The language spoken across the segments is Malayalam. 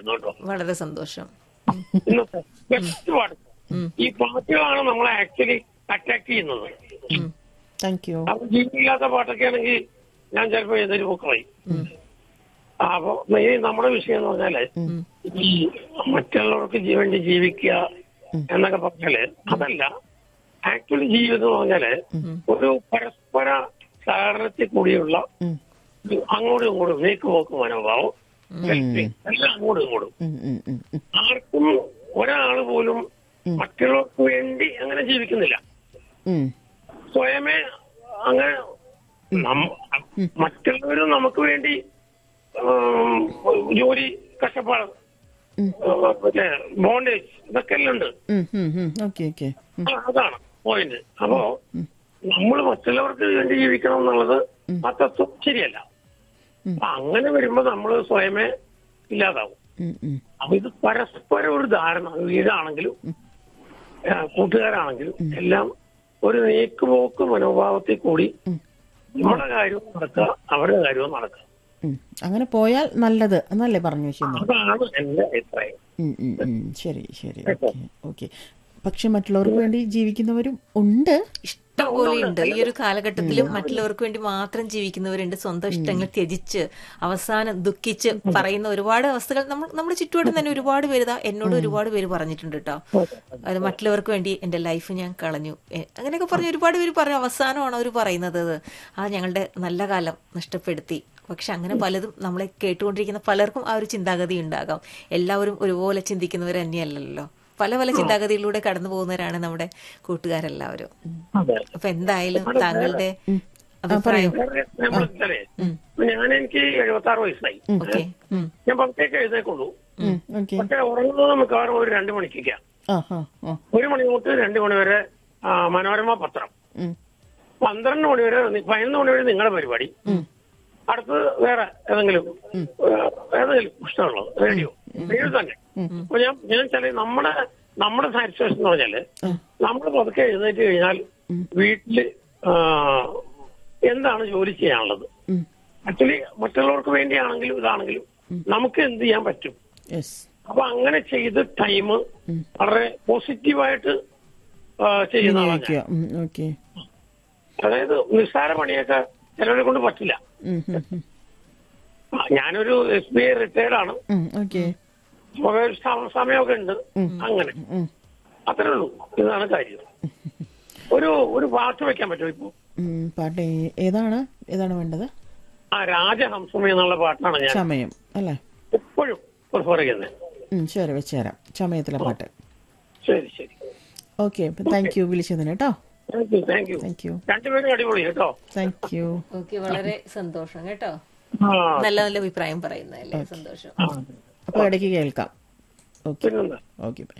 പാട്ടായിരുന്നു കേട്ടോ. വളരെ സന്തോഷം. ഇന്നത്തെ ബെസ്റ്റ് പാട്ട്. ഈ പാട്ടുകളാണ് നമ്മളെ ആക്ച്വലി അട്രാക്ട് ചെയ്യുന്നത്. Thank you. അപ്പൊ ജീവിക്കാത്ത പാട്ടൊക്കെ ആണെങ്കിൽ ഞാൻ ചിലപ്പോ ഏതൊരു പൂക്കളായി. അപ്പൊ ഈ നമ്മുടെ വിഷയം എന്ന് പറഞ്ഞാല് ഈ മറ്റുള്ളവർക്ക് വേണ്ടി ജീവിക്കുക എന്നൊക്കെ പറഞ്ഞാല് അതല്ല. ആക്ച്വലി ജീവിതം എന്ന് പറഞ്ഞാല് ഒരു പരസ്പര സഹകരണത്തിൽ കൂടിയുള്ള അങ്ങോട്ടും ഇങ്ങോട്ടും നീക്കുപോക്ക് മനോഭാവം എല്ലാം അങ്ങോട്ടും ഇങ്ങോട്ടും. ആർക്കും ഒരാൾ പോലും മറ്റുള്ളവർക്ക് വേണ്ടി അങ്ങനെ ജീവിക്കുന്നില്ല. സ്വയമേ അങ്ങനെ മറ്റുള്ളവരും നമുക്ക് വേണ്ടി ജോലി, കഷ്ടപ്പാട്, മറ്റേ ബോണ്ടേജ് ഇതൊക്കെ എല്ലാം ഉണ്ട്. അതാണ് പോയിന്റ്. അപ്പോ നമ്മൾ മറ്റുള്ളവർക്ക് വേണ്ടി ജീവിക്കണം എന്നുള്ളത് ആ തത്വം ശരിയല്ല. അപ്പൊ അങ്ങനെ വരുമ്പോ നമ്മൾ സ്വയമേ ഇല്ലാതാവും. അപ്പൊ ഇത് പരസ്പരം ഒരു ധാരണ, വീടാണെങ്കിലും കൂട്ടുകാരാണെങ്കിലും എല്ലാം ഒരു നീക്കുപോക്ക് മനോഭാവത്തിൽ കൂടി നമ്മുടെ കാര്യവും നടക്കുക, അവരുടെ കാര്യവും നടക്കുക. അങ്ങനെ പോയാൽ നല്ലത് എന്നല്ലേ പറഞ്ഞു വെച്ചിരുന്നത്? അതാണ് എന്റെ അഭിപ്രായം. ശരി ശരി, ഓക്കെ. പക്ഷെ മറ്റുള്ളവർക്ക് വേണ്ടി ജീവിക്കുന്നവരും ഉണ്ട്, ഇഷ്ടംപോലെ ഉണ്ട്. ഈ ഒരു കാലഘട്ടത്തിലും മറ്റുള്ളവർക്ക് വേണ്ടി മാത്രം ജീവിക്കുന്നവരുണ്ട്. സ്വന്തം ഇഷ്ടങ്ങൾ ത്യജിച്ച് അവസാനം ദുഃഖിച്ച് പറയുന്ന ഒരുപാട് അവസ്ഥകൾ നമ്മുടെ ചുറ്റുവട്ടം തന്നെ ഒരുപാട് പേര് എന്നോട് ഒരുപാട് പേര് പറഞ്ഞിട്ടുണ്ട് കേട്ടോ. അത് മറ്റുള്ളവർക്ക് വേണ്ടി എന്റെ ലൈഫ് ഞാൻ കളഞ്ഞു, അങ്ങനെയൊക്കെ പറഞ്ഞ് ഒരുപാട് പേര് പറഞ്ഞു. അവസാനമാണ് അവർ പറയുന്നത് ഞങ്ങളുടെ നല്ല കാലം നഷ്ടപ്പെടുത്തി. പക്ഷെ അങ്ങനെ പലതും നമ്മളെ കേട്ടുകൊണ്ടിരിക്കുന്ന പലർക്കും ആ ഒരു ചിന്താഗതി ഉണ്ടാകാം. എല്ലാവരും ഒരുപോലെ ചിന്തിക്കുന്നവർ തന്നെയല്ലല്ലോ. പല പല ചിന്താഗതിയിലൂടെ കടന്നു പോകുന്നവരാണ് നമ്മുടെ കൂട്ടുകാരെല്ലാവരും. അപ്പൊ എന്തായാലും താങ്കളുടെ അഭിപ്രായം. എനിക്ക് 76 വയസ്സായി. ഞാൻ പുറത്തേക്ക് എഴുതേക്കുള്ളൂ. പക്ഷെ ഉറങ്ങുന്നത് മിക്കവാറും ഒരു 2 മണിക്കൊക്കെയാണ്. 1 മണി തൊട്ട് 2 മണി വരെ മനോരമ പത്രം, 12 മണി വരെ 11 മണി വരെ നിങ്ങളുടെ പരിപാടി, അടുത്ത് വേറെ ഏതെങ്കിലും ഇഷ്ടമുള്ളത് റേഡിയോ തന്നെ. അപ്പൊ ഞാൻ ചില നമ്മുടെ സാറ്റിസ്ഫാക്ഷൻ എന്ന് പറഞ്ഞാല് നമ്മൾ പതുക്കെ എഴുന്നേറ്റ് കഴിഞ്ഞാൽ വീട്ടില് എന്താണ് ജോലി ചെയ്യാനുള്ളത്, ആക്ച്വലി മറ്റുള്ളവർക്ക് വേണ്ടിയാണെങ്കിലും ഇതാണെങ്കിലും നമുക്ക് എന്ത് ചെയ്യാൻ പറ്റും. അപ്പൊ അങ്ങനെ ചെയ്ത് ടൈം വളരെ പോസിറ്റീവായിട്ട് ചെയ്യുന്ന ആളാണ്. അതായത് നിസ്സാര പണിയൊക്കെ ചിലരെ കൊണ്ട് പറ്റില്ല. ഞാനൊരു SBI റിട്ടയർഡാണ്. സമയമൊക്കെ ഉണ്ട്. അങ്ങനെ അത്രേ ഉള്ളൂ. ഇതാണ് കാര്യം. ഒരു പാട്ട് വെക്കാൻ പറ്റുമോ ഇപ്പൊ? പാട്ട് ഏതാണ് വേണ്ടത്? രാജഹംസമേ എന്നുള്ള പാട്ടാണ് ഞാൻ സമയം അല്ലേ എപ്പോഴും പ്രിഫർ ചെയ്യുന്നത്. ശരി, വെച്ചുതരാം സമയത്തിലെ പാട്ട്. ശരി ശരി, ഓക്കെ. താങ്ക് യു വിളിച്ചതിന് കേട്ടോ. Thank you. രണ്ടുപേരും അടിപൊളി കേട്ടോ. Thank you. ഓക്കെ, വളരെ സന്തോഷം കേട്ടോ. നല്ല നല്ല അഭിപ്രായം പറയുന്നതല്ലേ, സന്തോഷം. അപ്പൊ ഇടയ്ക്ക് കേൾക്കാം. Okay okay, by.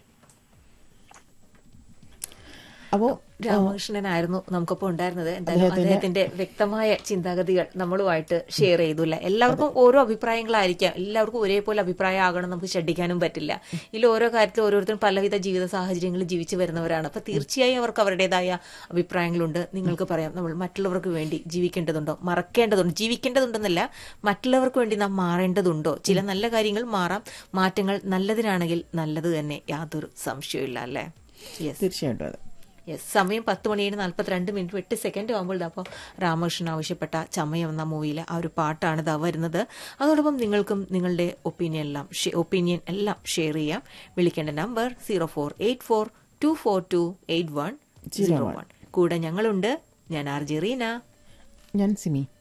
അപ്പോ രാമകൃഷ്ണനായിരുന്നു നമുക്കൊപ്പം ഉണ്ടായിരുന്നത്. എന്തായാലും അദ്ദേഹത്തിന്റെ വ്യക്തമായ ചിന്താഗതികൾ നമ്മളുമായിട്ട് ഷെയർ ചെയ്തു. അല്ലെ, എല്ലാവർക്കും ഓരോ അഭിപ്രായങ്ങളായിരിക്കാം. എല്ലാവർക്കും ഒരേപോലെ അഭിപ്രായം ആകണം നമുക്ക് ഷഡിക്കാനും പറ്റില്ല. ഇതിൽ ഓരോ കാര്യത്തിലും ഓരോരുത്തരും പലവിധ ജീവിത സാഹചര്യങ്ങളിൽ ജീവിച്ചു വരുന്നവരാണ്. അപ്പൊ തീർച്ചയായും അവർക്ക് അവരുടേതായ അഭിപ്രായങ്ങളുണ്ട്. നിങ്ങൾക്ക് പറയാം, നമ്മൾ മറ്റുള്ളവർക്ക് വേണ്ടി ജീവിക്കേണ്ടതുണ്ടോ, മറക്കേണ്ടതുണ്ടോ, ജീവിക്കേണ്ടതുണ്ടെന്നല്ല, മറ്റുള്ളവർക്ക് വേണ്ടി നാം മാറേണ്ടതുണ്ടോ? ചില നല്ല കാര്യങ്ങൾ മാറാം, മാറ്റങ്ങൾ നല്ലതിനാണെങ്കിൽ നല്ലത് തന്നെ, യാതൊരു സംശയമില്ല. അല്ലേ? തീർച്ചയായിട്ടും അതെ. സമയം 10:42 ആകുമ്പോൾ അപ്പോൾ രാമകൃഷ്ണൻ ആവശ്യപ്പെട്ട ചമയം എന്ന മൂവിയിലെ ആ ഒരു പാട്ടാണ് ഇതാ വരുന്നത്. അതോടൊപ്പം നിങ്ങൾക്കും നിങ്ങളുടെ ഒപ്പീനിയൻ എല്ലാം ഷെയർ ചെയ്യാം. വിളിക്കേണ്ട നമ്പർ 0484242801. കൂടെ ഞങ്ങളുണ്ട്. ഞാൻ RJ റീന. ഞാൻ സിമി.